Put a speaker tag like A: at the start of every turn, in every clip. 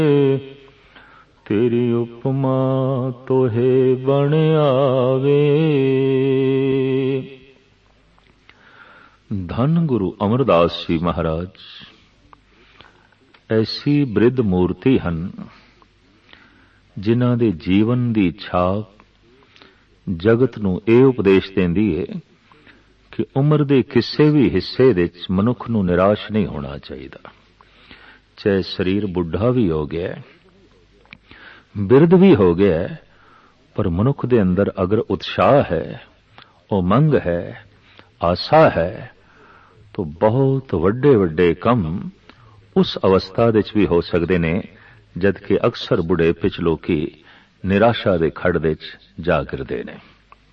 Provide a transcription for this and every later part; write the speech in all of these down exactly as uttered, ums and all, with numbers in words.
A: तेरी उपमा तोहे बन आवे। धन गुरु अमरदास जी महाराज ऐसी बृद्ध मूर्ति हन जिन्हां दे जीवन दी छाप जगत नूं इह उपदेश देंदी है कि उम्र दे किसी भी हिस्से विच मनुख नूं निराश नहीं होना चाहिए। चाहे शरीर बुढ़ा भी हो गया, बिरध भी हो गया, पर मनुख दे अंदर अगर उत्साह है, उमंग है, आशा है, तो बहुत वड्डे वड्डे कम उस अवस्था विच भी हो सकते ने जबकि अक्सर बुढ़ेपे च लोकी निराशा दे खड़ विच जा गिरदे ने।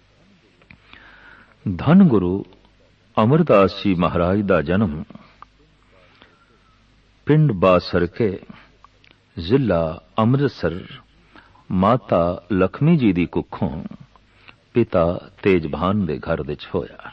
A: धन गुरु अमरदास जी महाराज दा जन्म पिंड बासरके जिला अमृतसर माता लक्ष्मी जी दी कुखों पिता तेजभान दे घर विच होया।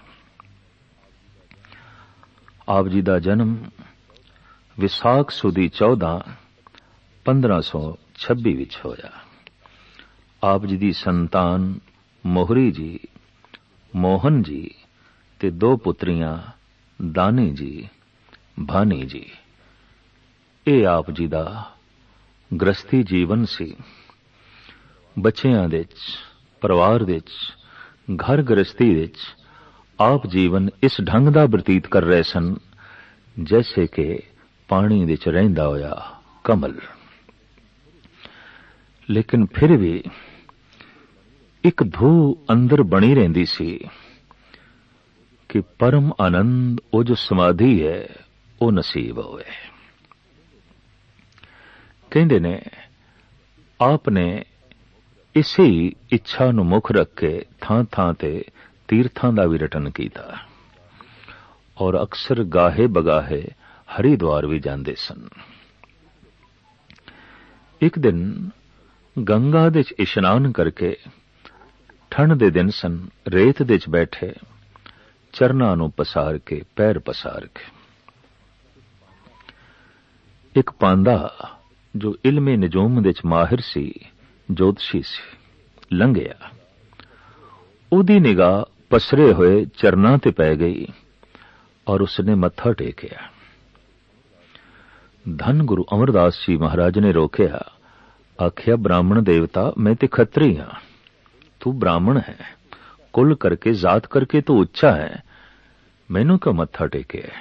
A: आप जी दा जन्म विसाख सुदी चौदह पंद्रह सौ छब्बी विच होया। आप जी दी संतान मोहरी जी, मोहन जी ते दो पुत्रियां दानी जी, भानी जी। ये आप जी दा गृहस्थी जीवन सी। बच्चियां दे परिवार दे घर गृहस्थी विच आप जीवन इस ढंग दा बतीत कर रहे सन जैसे कि पानी विच रहिंदा होया कमल। लेकिन फिर भी एक धू अंदर बनी रहिंदी सी कि परम आनंद वो जो समाधि है वो नसीब होवे। कहंदे ने आपने इसी इच्छा नूं मुख रख के थां थां ते तीर्थां दा भी रटन कीता और अक्सर गाहे बगाहे हरिद्वार भी जांदे सन। एक दिन गंगा दे इशनान करके ठंड दे दिन सन, रेत दे बैठे चरनां नूं पसार के पैर पसार के एक पांदा जो इल्मे नजूम दे माहिर सी, ज्योतिषी सी, लंघिया। उदी निगाह पसरे हुए चरनां ते पै गई और उसने मत्था टेकिया। धन गुरु अमरदास जी महाराज ने रोकया, आखिया ब्राह्मण देवता मैं ते खत्री हां, तू ब्राह्मण है, कुल करके जात करके तू उच्चा है, मैनू क्यों मत्था टेके है?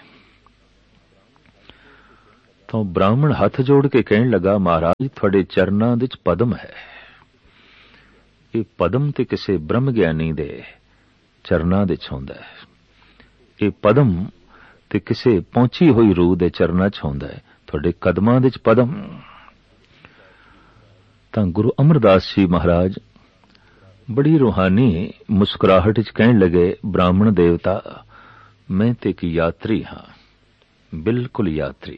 A: तो ब्राह्मण हाथ जोड़ के कहने लगा, महाराज थोड़े चरनां विच पद्म है। ये पद्म ते किसे ब्रह्म ज्ञानी दे चरनां विच हुंदा है। ये पद्म ते किसे पहुंची हुई रूह दे चरनां च हुंदा है। थोड़े कदमां विच पद्म। तां गुरु अमरदास जी महाराज बड़ी रूहानी मुस्कुराहट च कहने लगे, ब्राह्मण देवता मैं ते एक यात्री हां, बिल्कुल यात्री।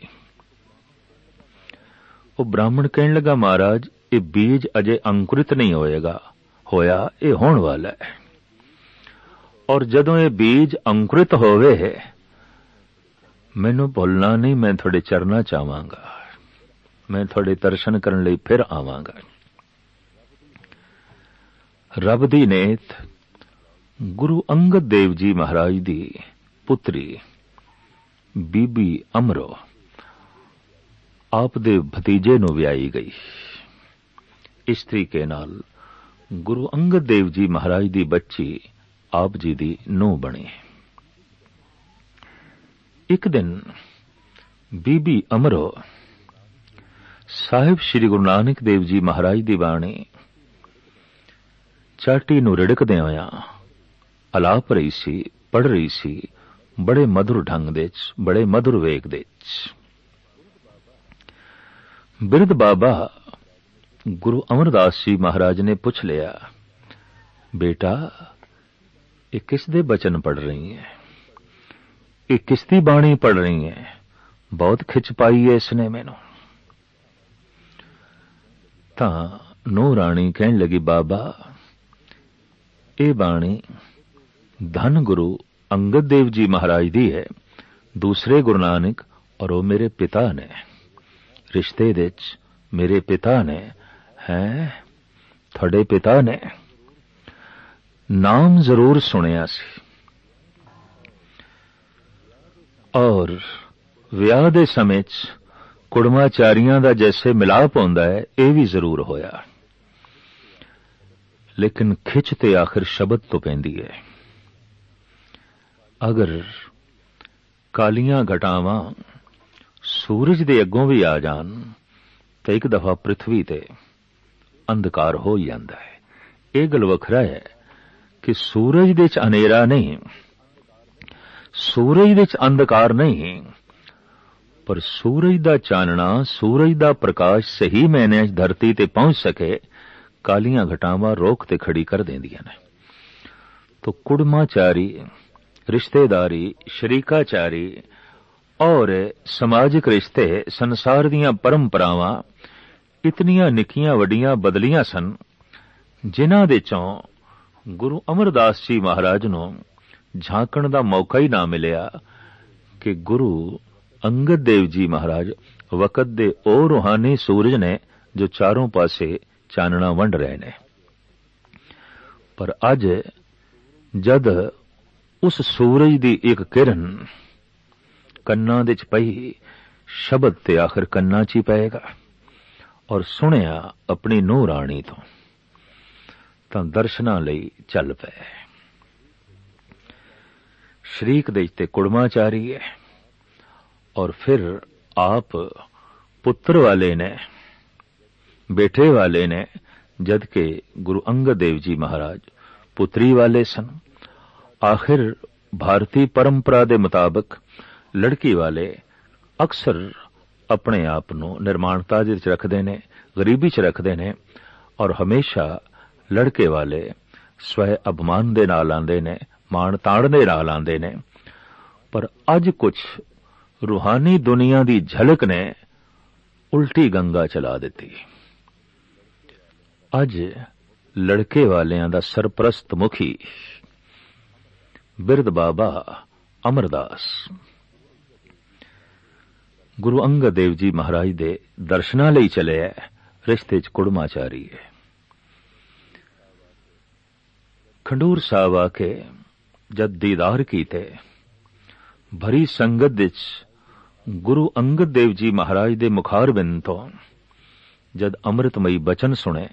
A: वो ब्राह्मण कहने लगा, महाराज ये बीज अजे अंकुरित नहीं होएगा, होया ये होने वाला है, और जदों ये बीज अंकुरित होवे मैनू भुलना नहीं, मैं थोड़े चरना चाहांगा, मैं थोड़े दर्शन करने लई फिर आवांगा। रब दी नेत गुरु अंगद देव जी महाराज दी पुत्री बीबी अमरो आप दे भतीजे नूं विआई गई। इस तरीके नाल गुरु अंगद देव जी महाराज दी बच्ची आप जी दी नूंह बनी। एक दिन बीबी अमरो साहिब श्री गुरु नानक देव जी महाराज दी बाणी चाटी नूं रिड़कदे होया अलाप रही सी, पढ़ रही सी, बड़े मधुर ढंग दे च, बड़े मधुर वेग दे च। बिरध बाबा गुरु अमरदास जी महाराज ने पूछ लिया, बेटा ये किस दे बचन पढ़ रही है, ये किसदी बाणी पढ़ रही है, बहुत खिच पाई है इसने मैनू। तां नूं राणी कहन लगी, बाबा ये बाणी धन गुरु अंगद देव जी महाराज दी है, दूसरे गुरु नानक और वो मेरे पिता ने, रिश्ते दे मेरे पिता ने, हैं थोड़े पिता ने नाम जरूर सुनिया सी और ਵਿਆਹ ਦੇ ਸਮੇਂ 'ਚ ਕੁੜਮਾਚਾਰੀਆਂ ਦਾ ਜੈਸੇ ਮਿਲਾਪ ਹੁੰਦਾ ਹੈ ਇਹ ਵੀ ਜ਼ਰੂਰ ਹੋਇਆ, ਲੇਕਿਨ ਖਿੱਚ ਤੇ ਆਖਿਰ ਸ਼ਬਦ ਤੋਂ ਪੈਂਦੀ ਹੈ। ਅਗਰ ਕਾਲੀਆਂ ਘਟਾਵਾਂ ਸੂਰਜ ਦੇ ਅੱਗੋਂ ਵੀ ਆ ਜਾਣ ਤਾਂ ਇੱਕ ਦਫਾ ਪ੍ਰਿਥਵੀ ਤੇ ਅੰਧਕਾਰ ਹੋ ਜਾਂਦਾ ਹੈ। ਇਹ ਗੱਲ ਵੱਖਰਾ ਹੈ ਕਿ ਸੂਰਜ ਦੇ 'ਚ ਹਨੇਰਾ ਨਹੀਂ, ਸੂਰਜ ਦੇ 'ਚ ਅੰਧਕਾਰ ਨਹੀਂ, ਪਰ ਸੂਰਜ ਦਾ ਚਾਨਣਾ, ਸੂਰਜ ਦਾ ਪ੍ਰਕਾਸ਼ ਸਹੀ ਮਾਇਨਿਆਂ 'ਚ ਧਰਤੀ ਤੇ ਪਹੁੰਚ ਸਕੇ, ਕਾਲੀਆਂ ਘਟਾਵਾਂ ਰੋਕ ਤੇ ਖੜੀ ਕਰ ਦਿੰਦੀਆਂ ਨੇ। तो कुड़माचारी, रिश्तेदारी, शरीकाचारी और समाजिक रिश्ते, संसार दीयां परंपरावां इतनियां निक्कियां वड्डियां बदलियां सन, जिन्हां दे चों गुरु अमरदास जी महाराज नूं झांकण दा मौका ही ना मिलिया कि गुरु अंगद देव जी महाराज वकत दे ओ रूहानी सूरज ने जो चारों पासे चानना वंड रहे ने। पर अज जद उस सूरज दी एक किरण कन्नां दे च पई, शब्द ते आखिर कन्नां च ही पएगा और सुनिया अपनी नूह राणी तो तां दर्शनां लई चल पए। शरीक दे ते कुड़माचारी है और फिर आप पुत्र वाले ने, बेटे वाले ने, जबकि गुरु अंगद देव जी महाराज पुत्री वाले सन। आखिर भारतीय परंपरा दे मुताबिक लड़की वाले अक्सर अपने आप नूं निर्माणता दे विच रखदे ने, गरीबी च रखदे ने और हमेशा लड़के वाले स्वय अभिमान दे नाल आंदे ने, मान ताण दे नाल आंदे ने। पर अज कुछ रूहानी दुनिया दी झलक ने उल्टी गंगा चला दिती। अज लड़के वालियां दा सरप्रस्त मुखी बिरद बाबा अमरदास गुरु अंगद देव जी महाराज दे दर्शनां लई चले है, रिश्ते च कुड़माचारी है। खंडूर साहब आके जद दीदार कीते, भरी संगत विच गुरु अंगद देव जी महाराज दे मुखारबिंद तो जद अमृतमई बचन सुने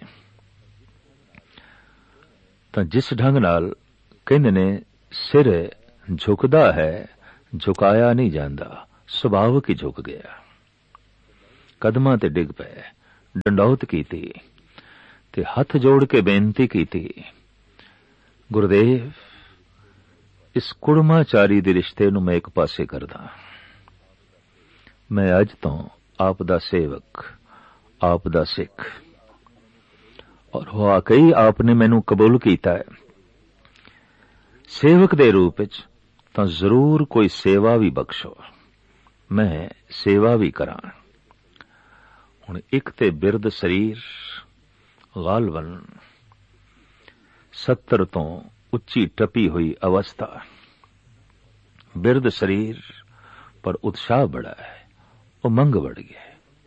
A: तां जिस ढंग नाल कहंदे ने सिर झुकदा है, झुकाया नहीं जांदा, सुभावक ही झुक गया। कदमां ते डिग पए, डंडौत कीती ते हथ जोड़ के बेनती कीती, गुरुदेव इस कुड़माचारी दे रिश्ते नूं मैं एक पासे करदा। मैं अज तो आप दा सेवक, आप दा सिख और वाकई आपने मैनू कबूल कीता है। सेवक दे रूप विच तां जरूर कोई सेवा भी बख्शो, मैं सेवा भी करां। हुण एक ते बिरद शरीर गालबन सत्तर तो उच्ची टपी हुई अवस्था, बिरद शरीर पर उत्साह बड़ा है, उमंग बढ़ गया।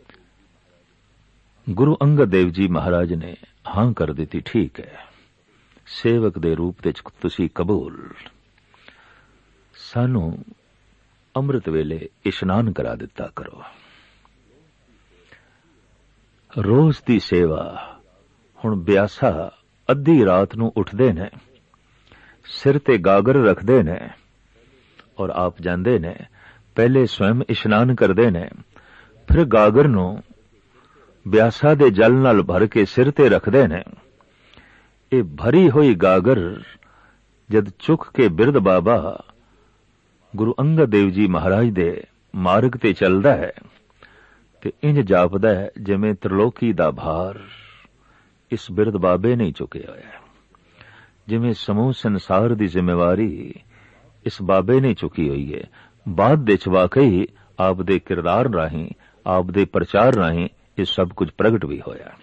A: गुरु अंगद देव जी महाराज ने हां कर दी, ठीक है सेवक दे रूप विच तुसी कबूल, सानू अमृत वेले इशनान करा दिता करो। रोज दी सेवा हुण ब्यासा अद्धी रात नू उठदे ने, सिर ते गागर रखदे ने और आप जांदे ने, पहले स्वयं इशनान करदे ने, फिर गागर नू ब्यासा दे जल नाल भर के सिर ते रखदे ने। ए भरी हुई गागर जद चुक के बिरद बाबा गुरु अंगद देव जी महाराज दे मार्ग ते चलदा है ते इंज जापदा है जिवें त्रिलोकी दा भार इस बिरद बाबे ने चुकिया है, जिवें समूह संसार दी जिम्मेवारी इस बाबे ने चुकी हुई है। बाद दे च वाकई आप दे किरदार राहीं, आप दे प्रचार राहीं ये सब कुछ प्रगट भी होया।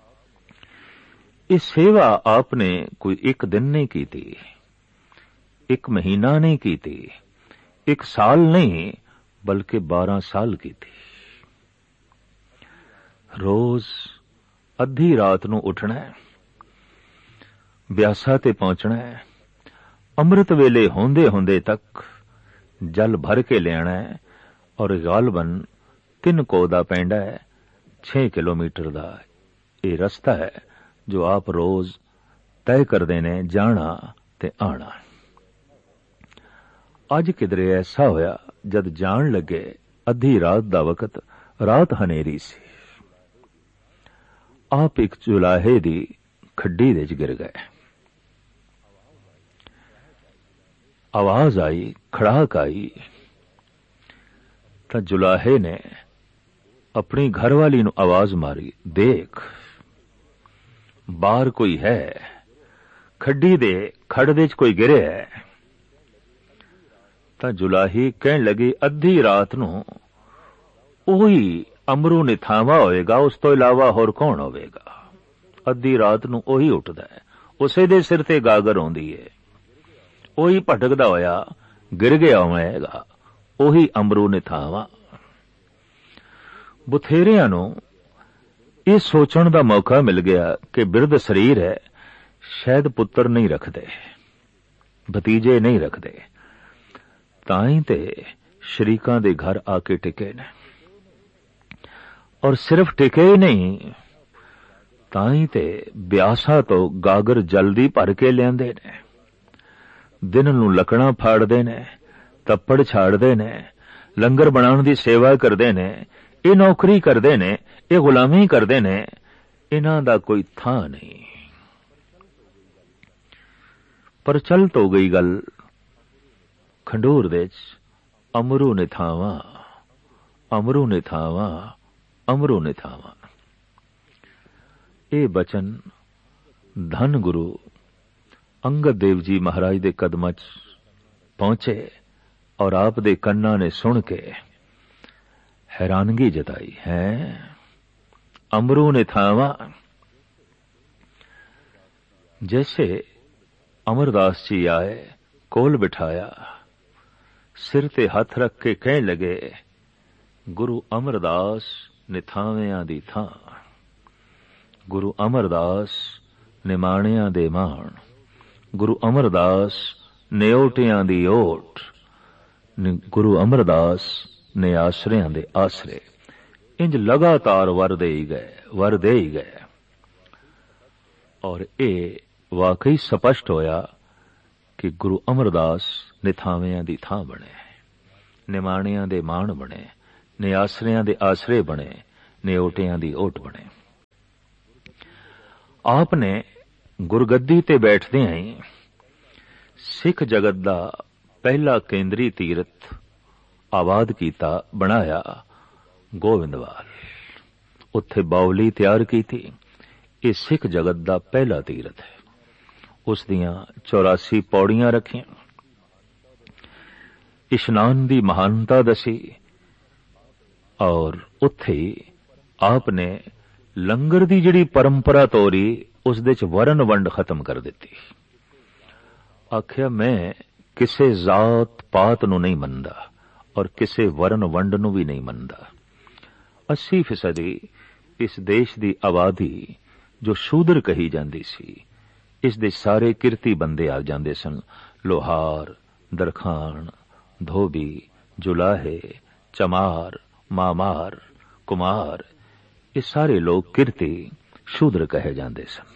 A: इस सेवा आपने कोई एक दिन नहीं की थी, एक महीना नहीं की थी, एक साल नहीं बल्कि बारह साल की थी। रोज अद्धी रात नूं उठना है, ब्यासा ते पहुंचना है, अमृत वेले होंदे होंदे तक जल भर के लियाना है और गालबन तीन को दा पैंडा है, छे किलोमीटर दा ये रस्ता है जो आप रोज तय करदे ने जाना ते आना। अज किधरे ऐसा होया जद जान लगे अद्धी रात दा वक्त, रात हनेरी सी, आप एक जुलाहे दी खड्डी दे च गिर गए। आवाज आई, खड़ाक आई, तो जुलाहे ने अपनी घरवाली नूं आवाज मारी, देख बाहर कोई है, खड्डी दे खड़ दे च कोई गिरे है। तो जुलाही कहन लगी, अद्धी रात नूं ओही अमरू निथावा होएगा, उस तो इलावा होर कौन होवेगा। अद्धी रात नूं ओही उठदा है, उसे दे सिर ते गागर आउंदी है, ओही भटकदा होया गिर गया होवेगा, ओही अमरू निथावा। बथेरियां नूं इह सोचण दा मौका मिल गया कि बिरध शरीर है, शायद पुत्र नहीं रखदे, भतीजे नहीं रखदे, ताई ते शरीकां दे घर आके टिके ने, और सिर्फ टिके ही नहीं, ताई ते ब्यासा तो गागर जल्दी भर के लियांदे ने, दिन नूं लकड़ां फाड़दे ने, तप्पड़ छाड़दे ने, लंगर बनाउण दी सेवा करदे ने, ये नौकरी करदे ने, ये गुलामी करदे ने, इन्हां दा कोई थां नहीं। पर चल तो गई गल खंडूर दे अमरू निथावा, अमरू निथावा, अमरू निथावा। ये बचन धन गुरु अंगद देव जी महाराज दे कदमां च पहुंचे और आप दे कन्ना ने सुन के हैरानगी जताई है। अमरू निथावा, जैसे अमरदास जी आए, कोल बिठाया, सिर ते हथ रख के कह लगे, गुरु अमरदास निथावियां दी थां, गुरु अमरदास निमाणियां दे माण, गुरु अमरदास निओटियां दी ओट, गुरु अमरदास ने आसरियां दे आसरे। इंज लगातार वर दे ही गए, वर दे ही गए, और ये वाकई स्पष्ट होया कि गुरु अमरदास निथावियां दी थां बने, निमाणियां दे माण बने, निआसरियां दे आसरे बने, निओटियां दी ओट बने। आपने गुरगद्दी ते बैठदे ही सिख जगत दा पहला केंद्री तीरथ आबाद कीता, बनाया गोविंदवाल, उत्थे बावली तैयार की थी। ये सिख जगत दा पहला तीरथ है, उस दियां चौरासी पौड़ियां रखियां, इशनान दी महानता दसी, और उत्थे आपने लंगर दी जिहड़ी परंपरा तोरी उस दे च वरन वंड खत्म कर दिती। आखिया मैं किसे जात पात नूं नहीं मनदा और किसे वरन वंड नूं भी नहीं मनदा। अस्सी फीसदी इस देश दी आबादी जो शूदर कही जांदी सी, इस दे सारे किरती बंदे आ जांदे सन। लोहार, दरखान, धोबी, जुलाहे, चमार, मामार, कुमार, ये सारे लोग किरती शूद्र कहे जांदे सन।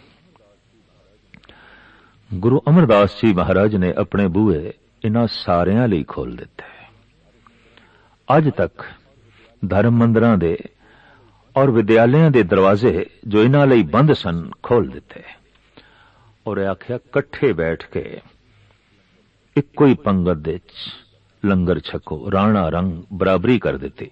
A: गुरु अमरदास जी महाराज ने अपने बूहे इन्हां सारियां लई खोल दिते। अज तक धर्म मंदिरां दे और विद्यालयां दे दरवाजे जो इन्हां लई बंद सन खोल दिते, और आख्या कट्ठे बैठ के इक्को ही पंगत दे लंगर छको, राणा रंग बराबरी कर दिती।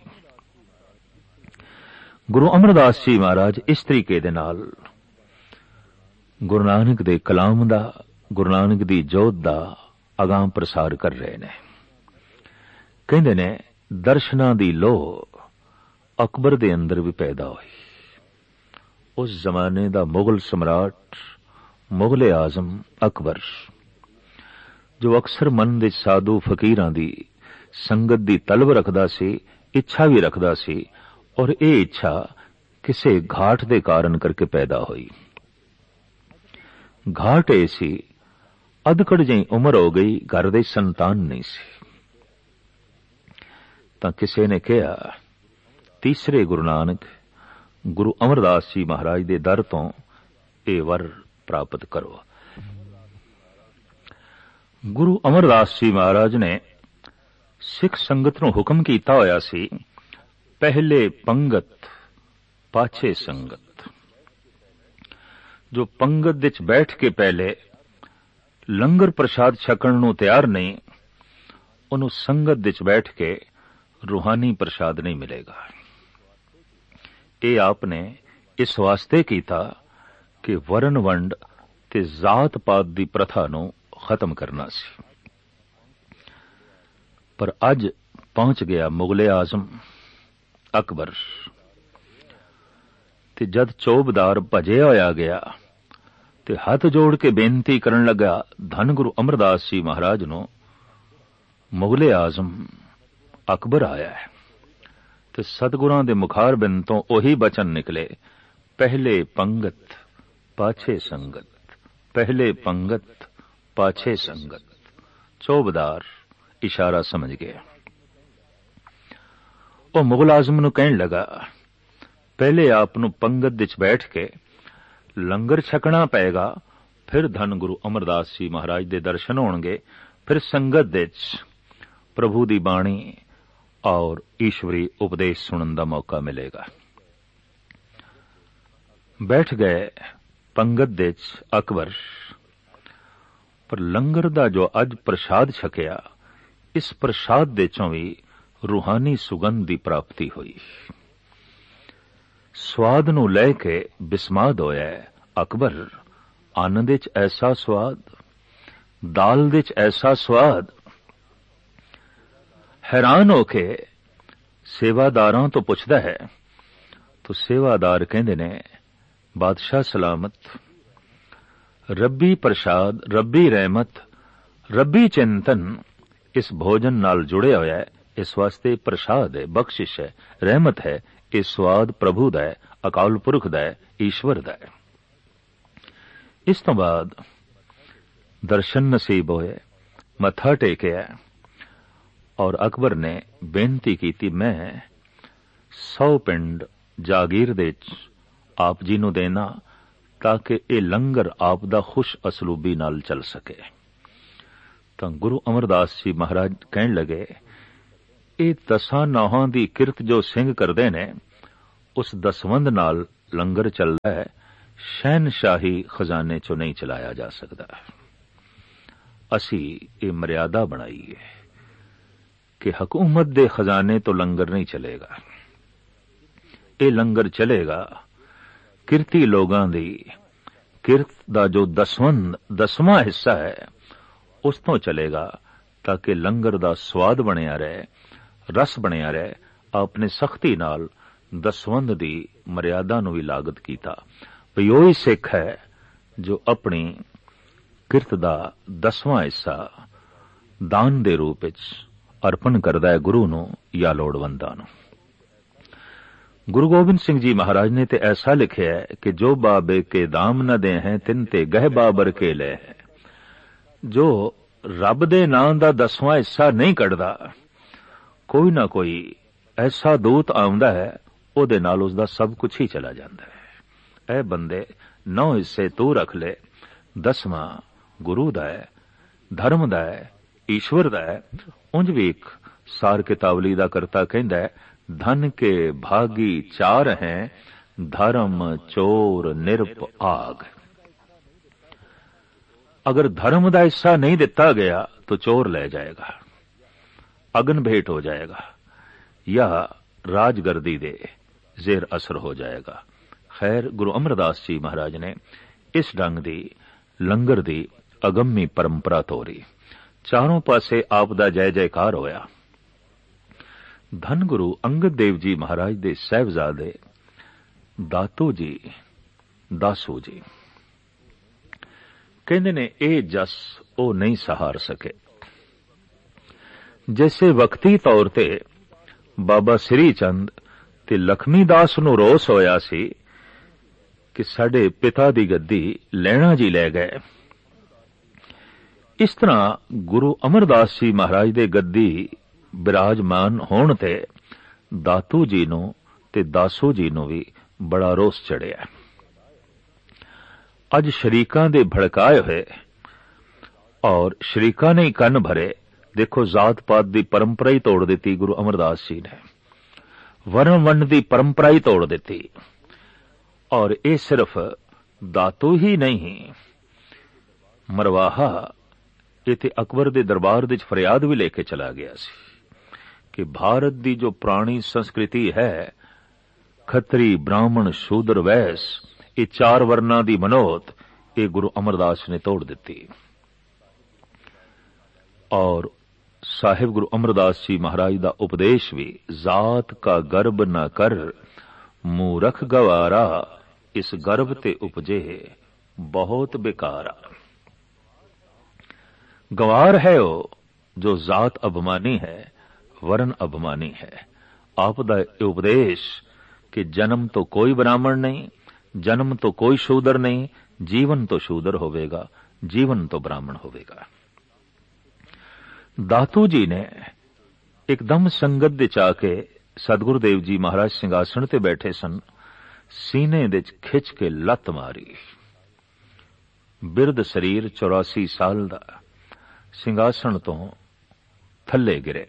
A: गुरु अमरदास जी महाराज इस तरीके दे नाल गुरु नानक दे कलाम दा, गुरु नानक दी जोत दा अगां प्रसार कर रहे ने। कहंदे ने दर्शनां दी लोह अकबर दे अंदर भी पैदा हुई। उस जमाने दा मुगल सम्राट, मुगले आजम अकबर, जो अक्सर मन दे साधु फकीरां दी संगत दी तलब रखदा सी, इच्छा भी रखदा सी, और ये इच्छा ਕਿਸੇ ਘਾਟ ਦੇ ਕਾਰਨ ਕਰਕੇ ਪੈਦਾ ਹੋਈ। ਘਾਟ ਇਹ ਸੀ, ਅਧਕੜ ਜਿਹੀ ਉਮਰ ਹੋ ਗਈ, ਘਰ ਦੇ ਸੰਤਾਨ ਨਹੀਂ ਸੀ। ਤਾਂ ਕਿਸੇ ਨੇ ਕਿਹਾ, ਤੀਸਰੇ ਗੁਰੂ ਨਾਨਕ ਗੁਰੂ ਅਮਰਦਾਸ ਜੀ ਮਹਾਰਾਜ ਦੇ ਦਰ ਤੋਂ ਇਹ ਵਰ ਪ੍ਰਾਪਤ ਕਰੋ। ਗੁਰੂ ਅਮਰਦਾਸ ਜੀ ਮਹਾਰਾਜ ਨੇ ਸਿੱਖ ਸੰਗਤ ਨੂੰ ਹੁਕਮ ਕੀਤਾ ਹੋਇਆ ਸੀ, ਪਹਿਲੇ ਪੰਗਤ ਪਾਛੇ ਸੰਗਤ। ਜੋ ਪੰਗਤ ਵਿੱਚ ਬੈਠ ਕੇ ਪਹਿਲੇ ਲੰਗਰ ਪ੍ਰਸ਼ਾਦ ਛਕਣ ਨੂੰ ਤਿਆਰ ਨਹੀਂ, ਉਹਨੂੰ ਸੰਗਤ ਵਿੱਚ ਬੈਠ ਕੇ ਰੂਹਾਨੀ ਪ੍ਰਸ਼ਾਦ ਨਹੀਂ ਮਿਲੇਗਾ। ਇਹ ਆਪ ਨੇ ਇਸ ਵਾਸਤੇ ਕੀਤਾ ਕਿ ਵਰਨ ਵੰਡ ਤੇ ਜ਼ਾਤ ਪਾਤ ਦੀ ਪ੍ਰਥਾ ਨੂੰ ਖਤਮ ਕਰਨਾ ਸੀ। ਪਰ ਅੱਜ ਪਹੁੰਚ ਗਿਆ ਮੁਗਲੇ ਆਜ਼ਮ ਅਕਬਰ, ਤੇ ਜਦ ਚੌਬਦਾਰ ਭਜਿਆ ਹੋਇਆ ਗਿਆ ਤੇ ਹੱਥ ਜੋੜ ਕੇ ਬੇਨਤੀ ਕਰਨ ਲੱਗਾ ਧੰਨ ਗੁਰੂ ਅਮਰਦਾਸ ਜੀ ਮਹਾਰਾਜ ਨੂੰ, ਮੁਗਲੇ ਆਜ਼ਮ ਅਕਬਰ ਆਇਆ ਹੈ। ਤੇ ਸਤਿਗੁਰਾਂ ਦੇ ਮੁਖਾਰ ਬਿੰਦ ਤੋਂ ਉਹੀ ਬਚਨ ਨਿਕਲੇ, ਪਹਿਲੇ ਪੰਗਤ ਪਾਛੇ ਸੰਗਤ, ਪਹਿਲੇ ਪੰਗਤ ਪਾਛੇ ਸੰਗਤ। ਚੌਬਦਾਰ ਇਸ਼ਾਰਾ ਸਮਝ ਗਿਆ। ਉਹ ਮੁਗਲ ਆਜ਼ਮ ਨੂੰ ਕਹਿਣ ਲੱਗਾ, ਪਹਿਲੇ ਆਪ ਨੂੰ ਪੰਗਤ ਵਿੱਚ ਬੈਠ ਕੇ ਲੰਗਰ ਛਕਣਾ ਪਏਗਾ, ਫਿਰ ਧੰਨ ਗੁਰੂ ਅਮਰਦਾਸ ਜੀ ਮਹਾਰਾਜ ਦੇ ਦਰਸ਼ਨ ਹੋਣਗੇ, ਫਿਰ ਸੰਗਤ ਵਿੱਚ ਪ੍ਰਭੂ ਦੀ ਬਾਣੀ ਔਰ ਈਸ਼ਵਰੀ ਉਪਦੇਸ਼ ਸੁਣਨ ਦਾ ਮੌਕਾ ਮਿਲੇਗਾ। ਬੈਠ ਗਏ ਪੰਗਤ ਵਿੱਚ ਅਕਬਰ। ਪਰ ਲੰਗਰ ਦਾ ਜੋ ਅੱਜ ਪ੍ਰਸ਼ਾਦ ਛਕਿਆ, ਇਸ ਪ੍ਰਸ਼ਾਦ ਦੇ ਚੋਂ ਵੀ ਰੂਹਾਨੀ ਸੁਗੰਧ ਦੀ ਪ੍ਰਾਪਤੀ ਹੋਈ। ਸਵਾਦ ਨੂੰ ਲੈ ਕੇ ਬਿਸਮਾਦ ਹੋਇਆ ਅਕਬਰ। ਆਨੰਦ ਵਿੱਚ ਐਸਾ ਸਵਾਦ, ਦਾਲ ਵਿੱਚ ਐਸਾ ਸਵਾਦ। ਹੈਰਾਨ ਹੋ ਕੇ ਸੇਵਾਦਾਰਾਂ ਤੋਂ ਪੁੱਛਦਾ ਹੈ, ਤਾਂ ਸੇਵਾਦਾਰ ਕਹਿੰਦੇ ਨੇ, ਬਾਦਸ਼ਾਹ ਸਲਾਮਤ, ਰੱਬੀ ਪ੍ਰਸ਼ਾਦ, ਰੱਬੀ ਰਹਿਮਤ, ਰੱਬੀ ਚਿੰਤਨ ਇਸ ਭੋਜਨ ਨਾਲ ਜੁੜਿਆ ਹੋਇਆ ਹੈ। ਇਸ ਵਾਸਤੇ ਪ੍ਰਸ਼ਾਦ ਹੈ, ਬਖਸ਼ਿਸ਼ ਹੈ, ਰਹਿਮਤ ਹੈ। ਇਹ ਸਵਾਦ ਪ੍ਰਭੂ ਦਾ ਹੈ, ਅਕਾਲ ਪੁਰਖ ਦਾ ਹੈ, ਈਸ਼ਵਰ ਦਾ ਹੈ। ਇਸ ਤੋਂ ਬਾਅਦ ਦਰਸ਼ਨ ਨਸੀਬ ਹੋਏ, ਮੱਥਾ ਟੇਕਿਆ ਔਰ ਅਕਬਰ ਨੇ ਬੇਨਤੀ ਕੀਤੀ, ਮੈਂ ਸੌ ਪਿੰਡ ਜਾਗੀਰ ਦੇ ਵਿੱਚ ਆਪ ਜੀ ਨੂੰ ਦੇਣਾ, ਤਾਂ ਕਿ ਇਹ ਲੰਗਰ ਆਪ ਦਾ ਖੁਸ਼ ਅਸਲੂਬੀ ਨਾਲ ਚੱਲ ਸਕੇ। ਤਾਂ ਗੁਰੂ ਅਮਰਦਾਸ ਜੀ ਮਹਾਰਾਜ ਕਹਿਣ ਲੱਗੇ, ਇਹ ਦਸਾਂ ਨੌਹਾਂ ਦੀ ਕਿਰਤ ਜੋ ਸਿੰਘ ਕਰਦੇ ਨੇ, ਉਸ ਦਸਵੰਧ ਨਾਲ ਲੰਗਰ ਚੱਲਦਾ ਹੈ, ਸ਼ਹਿਨਸ਼ਾਹੀ ਖਜ਼ਾਨੇ ਚੋਂ ਨਹੀਂ ਚਲਾਇਆ ਜਾ ਸਕਦਾ। ਅਸੀਂ ਇਹ ਮਰਿਆਦਾ ਬਣਾਈ ਹੈ ਕਿ ਹਕੂਮਤ ਦੇ ਖਜ਼ਾਨੇ ਤੋਂ ਲੰਗਰ ਨਹੀਂ ਚਲੇਗਾ। ਇਹ ਲੰਗਰ ਚਲੇਗਾ ਕਿਰਤੀ ਲੋਕਾਂ ਦੀ ਕਿਰਤ ਦਾ ਜੋ ਦਸਵੰਧ ਦਸਵਾਂ ਹਿੱਸਾ ਹੈ, ਉਸ ਤੋਂ ਚਲੇਗਾ, ਤਾਂ ਕਿ ਲੰਗਰ ਦਾ ਸਵਾਦ ਬਣਿਆ ਰਹੇ, ਰਸ ਬਣਿਆ ਰਹੇ। ਆਪਨੇ ਸਖਤੀ ਨਾਲ ਦਸਵੰਧ ਦੀ ਮਰਿਆਦਾ ਨੂੰ ਵੀ ਲਾਗਤ ਕੀਤਾ। ਵੀ ਉਹੀ ਸਿੱਖ ਹੈ ਜੋ ਆਪਣੀ ਕਿਰਤ ਦਾ ਦਸਵਾਂ ਹਿੱਸਾ ਦਾਨ ਦੇ ਰੂਪ ਵਿੱਚ ਅਰਪਣ ਕਰਦਾ ਹੈ ਗੁਰੂ ਨੂੰ ਜਾਂ ਲੋੜਵੰਦਾਂ ਨੂੰ। ਗੁਰੂ ਗੋਬਿੰਦ ਸਿੰਘ ਜੀ ਮਹਾਰਾਜ ਨੇ ਤੇ ਐਸਾ ਲਿਖਿਆ ਹੈ ਕਿ ਜੋ ਬਾਬੇ ਕੇ ਦਾਮ ਨ ਦੇ ਹੈ ਤਿਨ ਤੇ ਗਹਿ ਬਾਬਰ ਕੇ ਲੈ ਹੈ। ਜੋ ਰੱਬ ਦੇ ਨਾਂ ਦਾ ਦਸਵਾਂ ਹਿੱਸਾ ਨਹੀਂ ਕੱਢਦਾ, ਕੋਈ ਨਾ ਕੋਈ ਐਸਾ ਦੂਤ ਆਉਂਦਾ ਹੈ, ਉਹਦੇ ਨਾਲ ਉਸਦਾ ਸਭ ਕੁਝ ਹੀ ਚਲਾ ਜਾਂਦਾ ਹੈ। ਇਹ ਬੰਦੇ ਨੌ ਹਿੱਸੇ ਤੂੰ ਰੱਖ ਲੈ, ਦਸਵਾਂ ਗੁਰੂ ਦਾ ਹੈ, ਧਰਮ ਦਾ ਹੈ, ਈਸ਼ਵਰ ਦਾ ਹੈ। ਉਂਝ ਵੀ ਇੱਕ ਸਾਰ ਕਿਤਾਵਲੀ ਦਾ ਕਰਤਾ ਕਹਿੰਦਾ ਹੈ, ਧਨ ਕੇ ਭਾਗੀ ਚਾਰ ਹੈ, ਧਰਮ ਚੋਰ ਨਿਰਪ ਆਗ। अगर धर्म का हिस्सा नहीं दिता गया तो चोर ले जाएगा, अगन भेंट हो जाएगा या राजगर्दी दे जेर असर हो जाएगा। खैर, गुरु अमरदास जी महाराज ने इस ढंग दी लंगर दी अगम्मी परंपरा तोरी। चारों पासे आप दा जय जयकार होया। धन गुरु अंगद देव जी महाराज दे साहिबजादे दातो जी दासू जी कहते ने ये जस ओ नहीं सहार सके। जैसे वक्ती तौर ते बाबा श्री चंद ਤੇ ਲਖਮੀ ਦਾਸ ਨੂੰ ਰੋਸ ਹੋਇਆ ਸੀ ਕਿ ਸਾਡੇ ਪਿਤਾ ਦੀ ਗੱਦੀ ਲੈਣਾ ਜੀ ਲੈ ਗਏ। ਇਸ ਤਰ੍ਹਾਂ ਗੁਰੂ ਅਮਰਦਾਸ ਜੀ ਮਹਾਰਾਜ ਦੇ ਗੱਦੀ ਬਿਰਾਜਮਾਨ ਹੋਣ ਤੇ ਦਾਤੂ ਜੀ ਨੂੰ ਤੇ ਦਾਸੂ ਜੀ ਨੂੰ ਵੀ ਬੜਾ ਰੋਸ ਚੜਿਆ। ਅੱਜ ਸ਼ਰੀਕਾਂ ਦੇ ਭੜਕਾਏ ਹੋਏ ਔਰ ਸ਼ਰੀਕਾਂ ਨੇ ਹੀ ਕੰਨ ਭਰੇ। ਦੇਖੋ, ਜ਼ਾਤ ਪਾਤ ਦੀ ਪਰੰਪਰਾ ਹੀ ਤੋੜ ਦਿੱਤੀ ਗੁਰੂ ਅਮਰਦਾਸ ਜੀ ਨੇ, ਵਰਨ ਵੰਡ ਦੀ ਪਰੰਪਰਾ ਹੀ ਤੋੜ ਦਿੱਤੀ। ਔਰ ਇਹ ਸਿਰਫ ਦਾਤੂ ਹੀ ਨਹੀਂ, ਮਰਵਾਹਾ ਇਹ ਤੇ ਅਕਬਰ ਦੇ ਦਰਬਾਰ ਵਿੱਚ ਫਰਿਆਦ ਵੀ ਲੈ ਕੇ ਚਲਾ ਗਿਆ ਸੀ ਕਿ ਭਾਰਤ ਦੀ ਜੋ ਪੁਰਾਣੀ ਸੰਸਕ੍ਰਿਤੀ ਹੈ, ਖੱਤਰੀ ਬ੍ਰਾਹਮਣ ਸ਼ੂਦਰ ਵੈਸ, ਇਹ ਚਾਰ ਵਰਨਾਂ ਦੀ ਮਨੋਤ, ਇਹ ਗੁਰੂ ਅਮਰਦਾਸ ਨੇ ਤੋੜ ਦਿੱਤੀ। ਔਰ ਸਾਹਿਬ ਗੁਰੂ ਅਮਰਦਾਸ ਜੀ ਮਹਾਰਾਜ ਦਾ ਉਪਦੇਸ਼ ਵੀ, ਜ਼ਾਤ ਕਾ ਗਰਬ ਨਾ ਕਰ ਮੂਰਖ ਗਵਾਰਾ, ਇਸ ਗਰਭ ਤੇ ਉਪਜੇ ਬਹੁਤ ਬੇਕਾਰਾ। गवार है वो जो जात अभिमानी है, वर्ण अभिमानी है। आप दा उपदेश कि जन्म तो कोई ब्राह्मण नहीं, जन्म तो कोई शूदर नहीं, जीवन तो शूदर होवेगा, जीवन तो ब्राह्मण होवेगा। दातू जी ने एकदम संगत दे आके सतगुरुदेव जी महाराज सिंघासन ते बैठे सन, सीने दे खिच के लत मारी। बिरद शरीर चौरासी साल दा ਸਿੰਘਾਸਣ ਤੋਂ ਥੱਲੇ ਗਿਰੇ।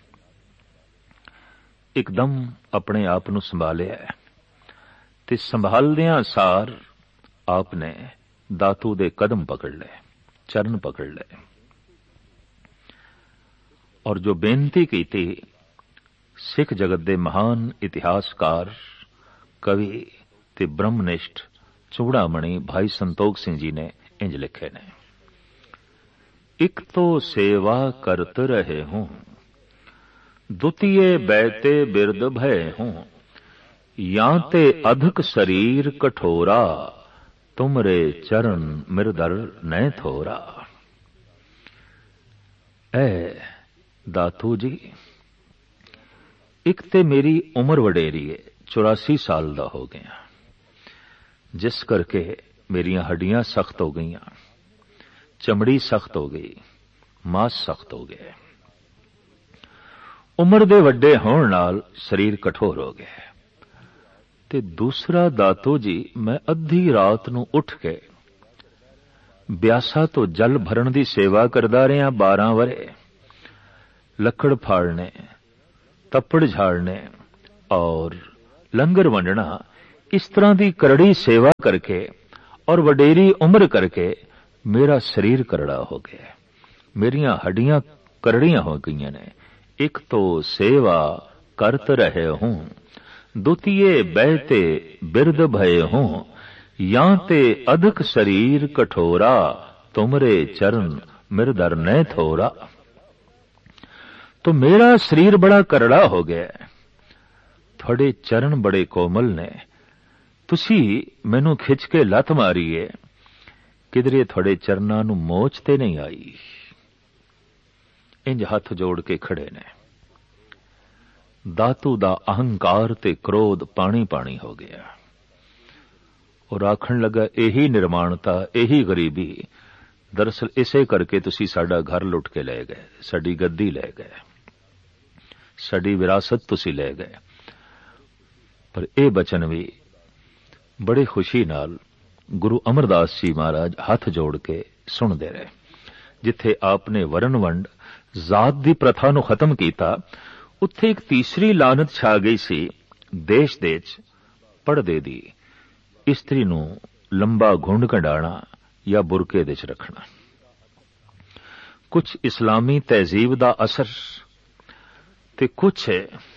A: ਇੱਕਦਮ ਆਪਣੇ ਆਪ ਨੂੰ ਸੰਭਾਲਿਆ ਤੇ ਸੰਭਾਲਦਿਆਂ ਸਾਰ ਆਪ ਨੇ ਦਾਤੂ ਦੇ ਕਦਮ ਪਕੜ ਲਏ, ਚਰਨ ਪਕੜ ਲਏ ਔਰ ਜੋ ਬੇਨਤੀ ਕੀਤੀ, ਸਿੱਖ ਜਗਤ ਦੇ ਮਹਾਨ ਇਤਿਹਾਸਕਾਰ, ਕਵੀ ਤੇ ਬ੍ਰਹਮਨਿਸ਼ਠ ਚੂੜਾਮਣੀ ਭਾਈ ਸੰਤੋਖ ਸਿੰਘ ਜੀ ਨੇ ਇੰਜ ਲਿਖੇ ਨੇ। एक तो सेवा करत रहे हूं, द्वितीय बैते बिरद भय हूं, या ते अधिक शरीर कठोरा, तुमरे चरण मिरदर न थोरा। ऐ दातू जी, एक ते मेरी उम्र वडेरी है, चौरासी साल दा हो गया, जिस करके मेरियां हड्डियां सख्त हो गईयां, चमड़ी सख्त हो गई, मांस सख्त हो गए। उम्र दे वड्डे होण नाल शरीर कठोर हो गए। ते दूसरा दातो जी, मैं अद्धी रात नूं उठ के ब्यासा तो जल भरण दी सेवा करदा रहा बारह वरे। लकड़ फाड़ने, तप्पड़ झाड़ने और लंगर वंडना, इस तरह की करड़ी सेवा करके और वडेरी उम्र करके मेरा शरीर करड़ा हो गया, मेरियां हड्डियां करड़ियां हो गई ने। एक तो सेवा करत रहे हूं, द्वितीय बैते बिरद भय हूं, या ते अधिक शरीर कठोरा, तुमरे चरण मिरदर न थोरा। तो मेरा शरीर बड़ा करड़ा हो गया, थोड़े चरण बड़े कोमल ने, तुसी मैनू खिच के लत मारी है, किधरे थोड़े चरना नू मोच ते नहीं आई। इंज हथ जोड़ के खड़े ने। दातू दा अहंकार ते क्रोध पानी पानी हो गया और आखण लगा, यही निर्माणता, यही गरीबी, दरअसल इसे करके तुसी साडा घर लुट के ले गए, साडी गद्दी ले गए, साडी विरासत तुसी ले गए। पर यह बचन भी बड़ी खुशी नाल गुरु अमरदास जी महाराज हाथ जोड़ के सुनते रहे। जिथे आपने वरण वंड, जात दी प्रथा नूं खत्म कीता, उत्थे एक तीसरी लानत छा गई सी, देश देच पड़दे दी, इस्त्री नूं लंबा घुंड कढाना या बुरके दे च रखना। कुछ इस्लामी तहजीब दा असर ते कुछ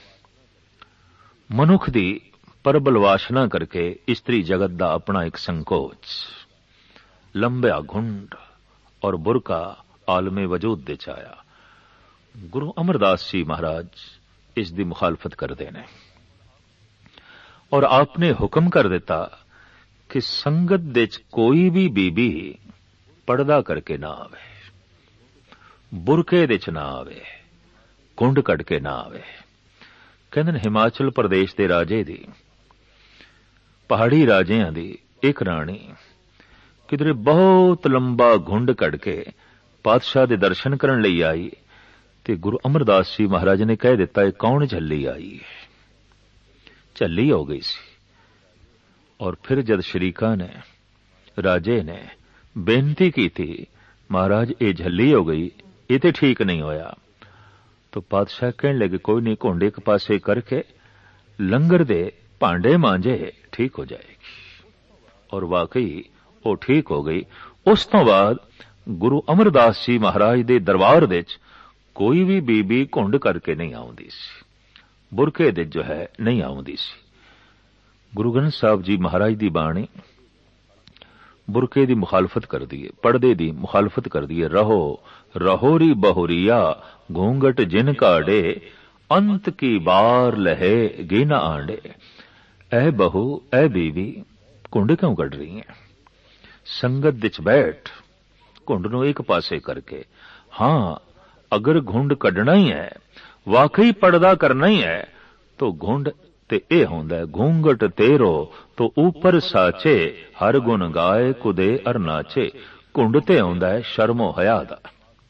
A: मनुख दी प्रबल वासना करके स्त्री जगत दा अपना एक संकोच, लंबा घुंड और बुरका आलमे वजूद दे आया। गुरु अमरदास जी महाराज इस दी मुखालफत करते ने और आपने हुक्म कर दिता कि संगत दे कोई भी बीबी पर्दा करके ना आवे, बुरके दे च ना आवे, घुंड कट के ना आवे। ਕਹਿੰਦੇ ਨੇ ਹਿਮਾਚਲ ਪ੍ਰਦੇਸ਼ ਦੇ ਰਾਜੇ ਦੀ, ਪਹਾੜੀ ਰਾਜਿਆਂ ਦੀ ਇੱਕ ਰਾਣੀ ਕਿਧਰੇ ਬਹੁਤ ਲੰਬਾ ਘੁੰਡ ਕੱਢ ਕੇ ਪਾਤਸ਼ਾਹ ਦੇ ਦਰਸ਼ਨ ਕਰਨ ਲਈ ਆਈ ਤੇ ਗੁਰੂ ਅਮਰਦਾਸ ਜੀ ਮਹਾਰਾਜ ਨੇ ਕਹਿ ਦਿੱਤਾ ਇਹ ਕੌਣ ਝੱਲੀ ਆਈ ਹੈ। ਝੱਲੀ ਹੋ ਗਈ ਸੀ। ਔਰ ਫਿਰ ਜਦ ਸ਼ਰੀਕਾਂ ਨੇ, ਰਾਜੇ ਨੇ ਬੇਨਤੀ ਕੀਤੀ ਮਹਾਰਾਜ ਇਹ ਝੱਲੀ ਹੋ ਗਈ, ਇਹ ਤੇ ਠੀਕ ਨਹੀਂ ਹੋਇਆ। ਤਾਂ ਪਾਤਸ਼ਾਹ ਕਹਿਣ ਲੱਗੇ ਕੋਈ ਨਹੀਂ, ਘੁੰਡ ਇੱਕ ਪਾਸੇ ਕਰਕੇ ਲੰਗਰ ਦੇ ਭਾਂਡੇ ਮਾਂਜੇ ਠੀਕ ਹੋ ਜਾਏਗੀ। ਔਰ ਵਾਕਈ ਉਹ ਠੀਕ ਹੋ ਗਈ। ਉਸ ਤੋਂ ਬਾਅਦ ਗੁਰੂ ਅਮਰਦਾਸ ਜੀ ਮਹਾਰਾਜ ਦੇ ਦਰਬਾਰ ਵਿੱਚ ਕੋਈ ਵੀ ਬੀਬੀ ਘੁੰਡ ਕਰਕੇ ਨਹੀਂ ਆਉਂਦੀ ਸੀ, ਬੁਰਕੇ ਦੇ ਜੋ ਹੈ ਨਹੀਂ ਆਉਂਦੀ ਸੀ। ਗੁਰੂ ਗ੍ਰੰਥ ਸਾਹਿਬ ਜੀ ਮਹਾਰਾਜ ਦੀ ਬਾਣੀ ਬੁਰਕੇ ਦੀ ਮੁਖਾਲਫਤ ਕਰਦੀ ਹੈ, ਪਰਦੇ ਦੀ ਮੁਖਾਲਫਤ ਕਰਦੀ ਹੈ। ਰਹੋ ਰਹੋਰੀ ਬਹੁਰੀਆ ਘੂੰਘਟ ਜਿਨ ਕਾੜੇ, ਅੰਤ ਕੀ ਬਾਰ ਲਹੇ ਗੇ ਨਾ ਆਂਡੇ। ਐ ਬਹੂ, ਐ ਬੀਵੀ ਘੁੰਡ ਕਿਉਂ ਕੱਢ ਰਹੀ ਹੈ? ਸੰਗਤ ਵਿੱਚ ਬੈਠ ਘੁੰਡ ਨੂੰ ਇੱਕ ਪਾਸੇ ਕਰਕੇ। ਹਾਂ, ਅਗਰ ਘੁੰਡ ਕੱਢਣਾ ਹੀ ਹੈ, ਵਾਕਈ ਪਰਦਾ ਕਰਨਾ ਹੀ ਹੈ, ਤਾਂ ਘੁੰਡ ਤੇ ਇਹ ਹੁੰਦਾ ਘੂੰਘਟ ਤੇਰੋ ਤੋ ਉਪਰ ਸਾਚੇ, ਹਰ ਗੁਣ ਗਾਏ ਕੁਦੇ ਅਰ ਨਾਚੇ। ਘੁੰਡ ਤੇ ਹੁੰਦਾ ਹੈ ਸ਼ਰਮੋ ਹਯਾ ਦਾ,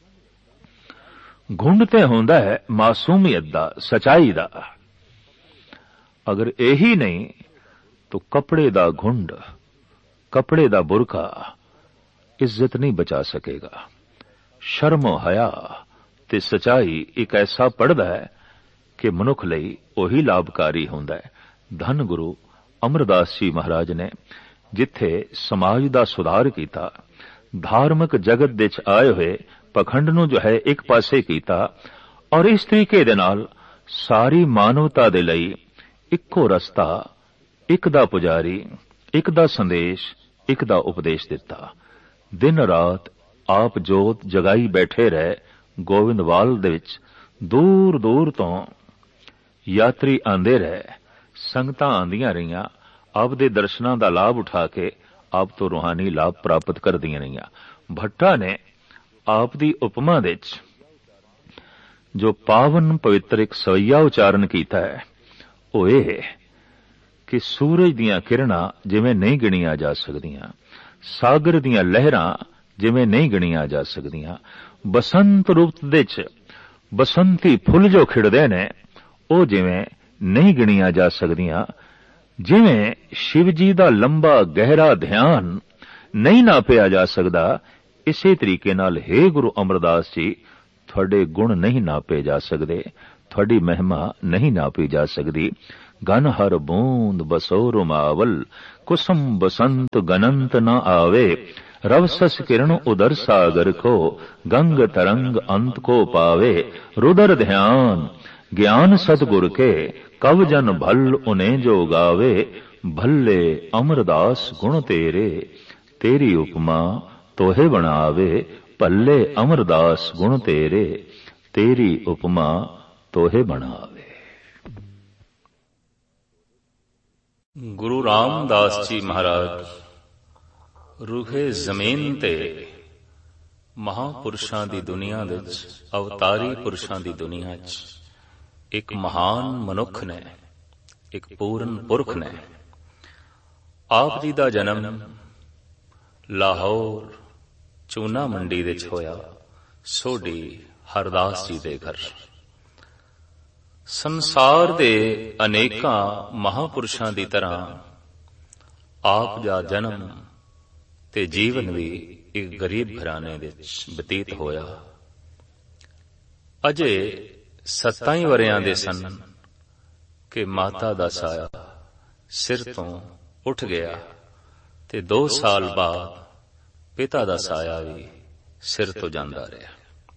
A: ਘੁੰਡ ਤੇ ਹੁੰਦਾ ਹੈ ਮਾਸੂਮੀਅਤ ਦਾ, ਸਚਾਈ ਦਾ। ਅਗਰ ਇਹੀ ਨਹੀਂ ਤਾਂ ਕੱਪੜੇ ਦਾ ਘੁੰਡ, ਕੱਪੜੇ ਦਾ ਬੁਰਕਾ ਇੱਜ਼ਤ ਨਹੀਂ ਬਚਾ ਸਕੇਗਾ। ਸ਼ਰਮੋ ਹਯਾ ਤੇ ਸਚਾਈ ਇੱਕ ਐਸਾ ਪੜਦਾ ਹੈ ਕਿ ਮਨੁੱਖ ਲਈ ਉਹੀ ਲਾਭਕਾਰੀ ਹੁੰਦਾ ਹੈ। ਧੰਨ ਗੁਰੂ ਅਮਰਦਾਸ ਜੀ ਮਹਾਰਾਜ ਨੇ ਜਿੱਥੇ ਸਮਾਜ ਦਾ ਸੁਧਾਰ ਕੀਤਾ, ਧਾਰਮਿਕ ਜਗਤ ਵਿੱਚ ਆਏ ਹੋਏ ਪਖੰਡ ਨੂੰ ਜੋ ਹੈ ਇੱਕ ਪਾਸੇ ਕੀਤਾ, ਔਰ ਇਸ ਤਰੀਕੇ ਦੇ ਨਾਲ ਸਾਰੀ ਮਾਨਵਤਾ ਦੇ ਲਈ ਇੱਕੋ ਰਸਤਾ, ਇੱਕ ਦਾ ਪੁਜਾਰੀ, ਇੱਕ ਦਾ ਸੰਦੇਸ਼, ਇੱਕ ਦਾ ਉਪਦੇਸ਼ ਦਿੱਤਾ। ਦਿਨ ਰਾਤ ਆਪ ਜੋਤ ਜਗਾਈ ਬੈਠੇ ਰਹੇ। ਗੋਬਿੰਦਵਾਲ ਦੇ ਵਿੱਚ ਦੂਰ ਦੂਰ ਤੋਂ ਯਾਤਰੀ ਆਂਦੇ ਰਹੇ, ਸੰਗਤਾਂ ਆਂਦੀਆਂ ਰਹੀਆਂ, ਆਪ ਦੇ ਦਰਸ਼ਨਾਂ ਦਾ ਲਾਭ ਉਠਾ ਕੇ ਆਪ ਤੋਂ ਰੂਹਾਨੀ ਲਾਭ ਪ੍ਰਾਪਤ ਕਰਦੀਆਂ ਰਹੀਆਂ। ਭੱਟਾ ਨੇ ਆਪ ਦੀ ਉਪਮਾ ਵਿੱਚ ਜੋ ਪਾਵਨ ਪਵਿੱਤਰ ਇੱਕ ਸਵਈਆ ਉਚਾਰਨ ਕੀਤਾ ਹੈ, ਉਹ ਇਹ ਹੈ ਕਿ ਸੂਰਜ ਦੀਆਂ ਕਿਰਨਾਂ ਜਿਵੇਂ ਨਹੀਂ ਗਿਣੀਆਂ ਜਾ ਸਕਦੀਆਂ, ਸਾਗਰ ਦੀਆਂ ਲਹਿਰਾਂ ਜਿਵੇਂ ਨਹੀਂ ਗਿਣੀਆਂ ਜਾ ਸਕਦੀਆਂ, ਬਸੰਤ ਰੁੱਤ ਵਿੱਚ ਬਸੰਤੀ ਫੁੱਲ ਜੋ ਖਿੜਦੇ ਨੇ ਉਹ ਜਿਵੇਂ ਨਹੀਂ ਗਿਣੀਆਂ ਜਾ ਸਕਦੀਆਂ, ਜਿਵੇਂ ਸ਼ਿਵ ਜੀ ਦਾ ਲੰਬਾ ਗਹਿਰਾ ਧਿਆਨ ਨਹੀਂ ਨਾਪਿਆ ਜਾ ਸਕਦਾ, ਇਸੇ ਤਰੀਕੇ ਨਾਲ ਹੇ ਗੁਰੂ ਅਮਰਦਾਸ ਜੀ ਤੁਹਾਡੇ ਗੁਣ ਨਹੀਂ ਨਾਪੇ ਜਾ ਸਕਦੇ, ਤੁਹਾਡੀ ਮਹਿਮਾ ਨਹੀਂ ਨਾਪੀ ਜਾ ਸਕਦੀ। ਗਨ ਹਰ ਬੂੰਦ ਬਸੋ ਰੁਮਾਵਲ, ਕੁਸਮ ਬਸੰਤ ਗਨੰਤ ਨ ਆਵੇ, ਰਵ ਸਸ ਕਿਰਨ ਉਦਰ ਸਾਗਰ ਕੋ, ਗੰਗ ਤਰੰਗ ਅੰਤ ਕੋ ਪਾਵੇ। रुदर ध्यान ज्ञान सतगुर के, कव जन भल उन्हें जो गावे। भल्ले अमरदास गुण तेरे, तेरी उपमा तोहे बनावे। भल्ले अमरदास गुण तेरे, तेरी उपमा तोहे बनावे।
B: गुरु रामदास जी महाराज रूहे ਜ਼ਮੀਨ ਤੇ ਮਹਾਪੁਰਸ਼ਾਂ ਦੀ ਦੁਨੀਆ ਵਿੱਚ, ਅਵਤਾਰੀ ਪੁਰਸ਼ਾਂ ਦੀ ਦੁਨੀਆ ਵਿੱਚ ਇੱਕ ਮਹਾਨ ਮਨੁੱਖ ਨੇ, ਇੱਕ ਪੂਰਨ ਪੁਰਖ ਨੇ। ਆਪ ਜੀ ਦਾ ਜਨਮ ਲਾਹੌਰ ਚੂਨਾ ਮੰਡੀ ਵਿੱਚ ਹੋਇਆ, ਸੋਢੀ ਹਰਦਾਸ ਜੀ ਦੇ ਘਰ। ਸੰਸਾਰ ਦੇ ਅਨੇਕਾਂ ਮਹਾਪੁਰਸ਼ਾਂ ਦੀ ਤਰ੍ਹਾਂ ਆਪ ਦਾ ਜਨਮ ਤੇ ਜੀਵਨ ਵੀ ਇੱਕ ਗਰੀਬ ਘਰਾਣੇ ਵਿੱਚ ਬਤੀਤ ਹੋਇਆ। ਅਜੇ ਸੱਤਾਂ ਹੀ ਵਰਿਆਂ ਦੇ ਸਨ ਕਿ ਮਾਤਾ ਦਾ ਸਾਇਆ ਸਿਰ ਤੋਂ ਉੱਠ ਗਿਆ ਤੇ ਦੋ ਸਾਲ ਬਾਅਦ ਪਿਤਾ ਦਾ ਸਾਇਆ ਵੀ ਸਿਰ ਤੋਂ ਜਾਂਦਾ ਰਿਹਾ।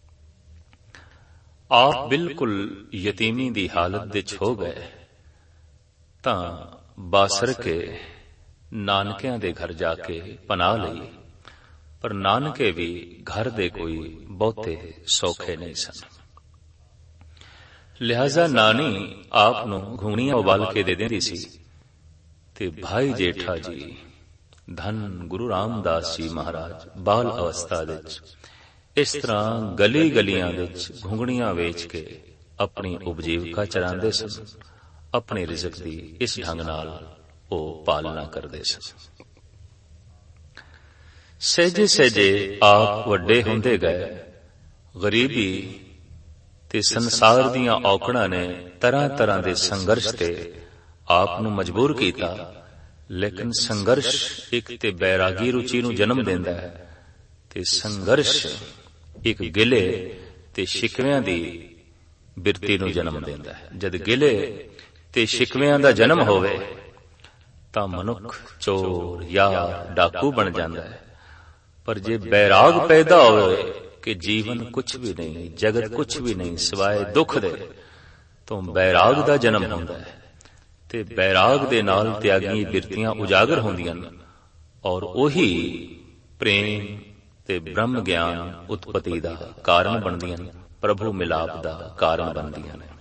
B: ਆਪ ਬਿਲਕੁਲ ਯਤੀਮੀ ਦੀ ਹਾਲਤ ਵਿੱਚ ਹੋ ਗਏ ਤਾਂ ਬਾਸਰ ਕੇ ਨਾਨਕਿਆਂ ਦੇ ਘਰ ਜਾ ਕੇ ਪਨਾਹ ਲਈ, ਪਰ ਨਾਨਕੇ ਵੀ ਘਰ ਦੇ ਕੋਈ ਬਹੁਤੇ ਸੌਖੇ ਨਹੀਂ ਸਨ। ਲਿਹਾਜ਼ਾ ਨਾਨੀ ਆਪ ਨੂੰ ਘੂਣੀਆਂ ਉਬਾਲ ਕੇ ਦੇ ਦਿੰਦੀ ਸੀ ਤੇ ਭਾਈ ਜੇਠਾ ਜੀ ਧੰਨ ਗੁਰੂ ਰਾਮਦਾਸ ਜੀ ਮਹਾਰਾਜ ਬਾਲ ਅਵਸਥਾ ਵਿੱਚ ਇਸ ਤਰ੍ਹਾਂ ਗਲੀ ਗਲੀਆਂ ਵਿੱਚ ਘੁੰਗਣੀਆਂ ਵੇਚ ਕੇ ਆਪਣੀ ਉਪਜੀਵਕਾ ਚਲਾਉਂਦੇ ਸਨ। ਆਪਣੇ ਰਿਜ਼ਕ ਦੀ ਇਸ ਢੰਗ ਨਾਲ ਉਹ ਪਾਲਣਾ ਕਰਦੇ ਸਨ। ਸਹਿਜੇ ਸਹਿਜੇ ਆਪ ਵੱਡੇ ਹੁੰਦੇ ਗਏ। ਗਰੀਬੀ ਤੇ ਸੰਸਾਰ ਦੀਆਂ ਔਕੜਾਂ ਨੇ ਤਰ੍ਹਾਂ ਤਰ੍ਹਾਂ ਦੇ ਸੰਘਰਸ਼ ਤੇ ਆਪ ਨੂੰ ਮਜਬੂਰ ਕੀਤਾ, ਲੇਕਿਨ ਸੰਘਰਸ਼ ਇੱਕ ਤੇ ਬੈਰਾਗੀ ਰੁਚੀ ਨੂੰ ਜਨਮ ਦਿੰਦਾ ਹੈ ਤੇ ਸੰਘਰਸ਼ ਇੱਕ ਗਿਲੇ ਤੇ ਸ਼ਿਕਵਿਆਂ ਦੀ ਬਿਰਤੀ ਨੂੰ ਜਨਮ ਦਿੰਦਾ ਹੈ। ਜਦ ਗਿਲੇ ਤੇ ਸ਼ਿਕਵਿਆਂ ਦਾ ਜਨਮ ਹੋਵੇ ਤਾਂ ਮਨੁੱਖ ਚੋਰ, ਯਾਰ, ਡਾਕੂ ਬਣ ਜਾਂਦਾ ਹੈ। ਪਰ ਜੇ ਬੈਰਾਗ ਪੈਦਾ ਹੋਵੇ ਕਿ ਜੀਵਨ ਕੁਛ ਵੀ ਨਹੀਂ, ਜਗਤ ਕੁਛ ਵੀ ਨਹੀਂ ਸਿਵਾਏ ਦੁੱਖ ਦੇ, ਤਾਂ ਬੈਰਾਗ ਦਾ ਜਨਮ ਹੁੰਦਾ ਹੈ ਤੇ ਬੈਰਾਗ ਦੇ ਨਾਲ ਤਿਆਗੀ ਬਿਰਤੀਆਂ ਉਜਾਗਰ ਹੁੰਦੀਆਂ ਨੇ ਔਰ ਉਹੀ ਪ੍ਰੇਮ ਤੇ ਬ੍ਰਹਮ ਗਿਆਨ ਉਤਪਤੀ ਦਾ ਕਾਰਨ ਬਣਦੀਆਂ ਨੇ, ਪ੍ਰਭੂ ਮਿਲਾਪ ਦਾ ਕਾਰਨ ਬਣਦੀਆਂ ਨੇ।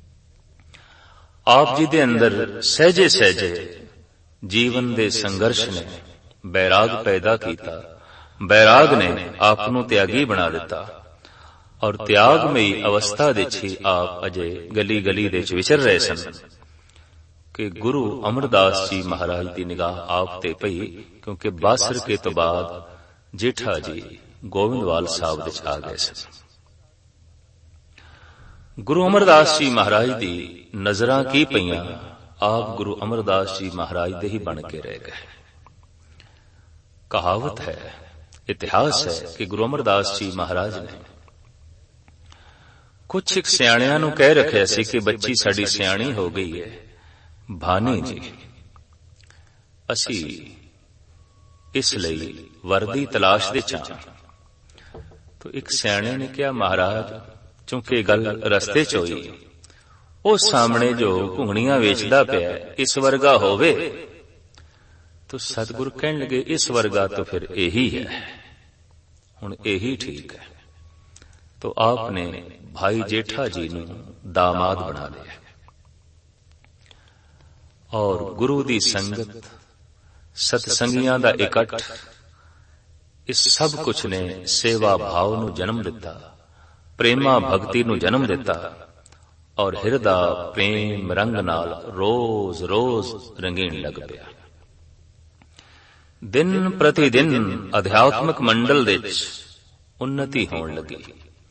B: ਆਪ ਜੀ ਦੇ ਅੰਦਰ ਸਹਿਜੇ ਸਹਿਜੇ ਜੀਵਨ ਦੇ ਸੰਘਰਸ਼ ਨੇ ਬੈਰਾਗ ਪੈਦਾ ਕੀਤਾ। ਬੈਰਾਗ ਨੇ ਆਪ ਨੂੰ ਤਿਆਗੀ ਬਣਾ ਦਿੱਤਾ ਔਰ ਤਿਆਗਮਈ ਅਵਸਥਾ ਵਿੱਚ ਹੀ ਆਪ ਅਜੇ ਗਲੀ ਗਲੀ ਦੇ ਵਿੱਚ ਵਿਚਰ ਰਹੇ ਸਨ ਕਿ ਗੁਰੂ ਅਮਰਦਾਸ ਜੀ ਮਹਾਰਾਜ ਦੀ ਨਿਗਾਹ ਆਪ ਤੇ ਪਈ, ਕਿਉਂਕਿ ਬਾਸਰਕੇ ਤੋਂ ਬਾਅਦ ਜੇਠਾ ਜੀ ਗੋਬਿੰਦਵਾਲ ਸਾਹਿਬ ਵਿੱਚ ਆ ਗਏ ਸਨ। ਗੁਰੂ ਅਮਰਦਾਸ ਜੀ ਮਹਾਰਾਜ ਦੀ ਨਜ਼ਰਾਂ ਕੀ ਪਈਆਂ, ਆਪ ਗੁਰੂ ਅਮਰਦਾਸ ਜੀ ਮਹਾਰਾਜ ਦੇ ਹੀ ਬਣ ਕੇ ਰਹਿ ਗਏ। ਕਹਾਵਤ ਹੈ, ਇਤਿਹਾਸ ਹੈ ਕਿ ਗੁਰੂ ਅਮਰਦਾਸ ਜੀ ਮਹਾਰਾਜ ਨੇ ਕੁਛ ਇੱਕ ਸਿਆਣਿਆਂ ਨੂੰ ਕਹਿ ਰੱਖਿਆ ਸੀ ਕਿ ਬੱਚੀ ਸਾਡੀ ਸਿਆਣੀ ਹੋ ਗਈ ਹੈ, ਭਾਨੀ ਜੀ ਅਸੀਂ ਇਸ ਲਈ ਵਰਦੀ ਤਲਾਸ਼ ਦੇ ਚਾਂ। ਤਾਂ ਇੱਕ ਸਿਆਣੇ ਨੇ ਕਿਹਾ, ਮਹਾਰਾਜ ਚੂੰਕਿ ਗੱਲ ਰਸਤੇ ਚ ਹੋਈ, ਉਹ ਸਾਹਮਣੇ ਜੋ ਘੁੰਗਣੀਆਂ ਵੇਚਦਾ ਪਿਆ ਇਸ ਵਰਗਾ ਹੋਵੇ। ਤਾਂ ਸਤਿਗੁਰ ਕਹਿਣ ਲੱਗੇ, ਇਸ ਵਰਗਾ ਤਾਂ ਫਿਰ ਇਹੀ ਹੈ, ਹੁਣ ਇਹੀ ਠੀਕ ਹੈ। ਤਾਂ ਆਪ ਨੇ ਭਾਈ ਜੇਠਾ ਜੀ ਨੂੰ ਦਾਮਾਦ ਬਣਾ ਲਿਆ ਔਰ ਗੁਰੂ ਦੀ ਸੰਗਤ, ਸਤਸੰਗੀਆਂ ਦਾ ਇਕੱਠ, ਇਸ ਸਭ ਕੁਛ ਨੇ ਸੇਵਾ ਭਾਵ ਨੂੰ ਜਨਮ ਦਿੱਤਾ, ਪ੍ਰੇਮਾ ਭਗਤੀ ਨੂੰ ਜਨਮ ਦਿੱਤਾ ਔਰ ਹਿਰਦਾ ਪ੍ਰੇਮ ਰੰਗ ਨਾਲ ਰੋਜ਼ ਰੋਜ਼ ਰੰਗੀਣ ਲੱਗ ਪਿਆ। ਦਿਨ ਪ੍ਰਤੀ ਦਿਨ ਅਧਿਆਤਮਿਕ ਮੰਡਲ ਦੇ ਵਿੱਚ ਉન્નਤੀ ਹੋਣ ਲੱਗੀ।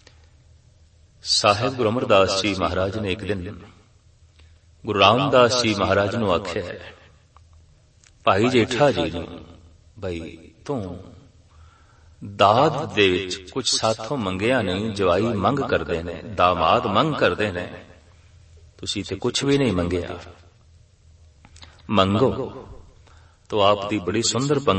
B: ਸਾਹਿਬ ਗੁਰੂ ਅਮਰਦਾਸ ਜੀ ਮਹਾਰਾਜ ਨੇ ਇੱਕ ਦਿਨ ਗੁਰੂ ਰਾਮਦਾਸ ਜੀ ਮਹਾਰਾਜ ਨੂੰ ਆਖਿਆ, ਭਾਈ ਜੇਠਾ ਜੀ ਨੂੰ, ਬਈ ਤੂੰ ਦਾਦ ਦੇ ਵਿੱਚ ਕੁਝ ਸਾਥੋਂ ਮੰਗਿਆ ਨਹੀਂ, ਜਵਾਈ ਮੰਗ ਕਰਦੇ ਨੇ, ਦਾਮਾਦ ਮੰਗ ਕਰਦੇ ਨੇ, ਤੁਸੀਂ ਤੇ ਕੁਝ ਵੀ ਨਹੀਂ ਮੰਗਿਆ, ਮੰਗੋ। तो आप दी बड़ी सुंदर पंक्ति